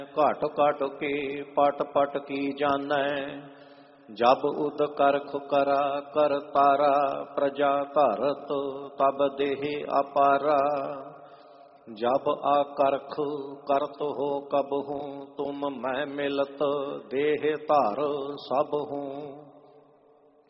ਘਟ ਘਟ ਕੇ ਪਟ ਪਟ ਕੀ ਜਾਣੈ। ਜਬ ਉਦ ਕਰਖ ਕਰਾ ਕਰ ਤਾਰਾ ਪ੍ਰਜਾ ਧਰਤ ਤਬ ਦੇਹ ਅਪਾਰਾ। ਜਬ ਆਕਰਖ ਕਰਤ ਹੋ ਕਬਹੂ ਤੁਮ ਮੈਂ ਮਿਲਤ ਦੇਹ ਧਰ ਸਭ ਹੂੰ।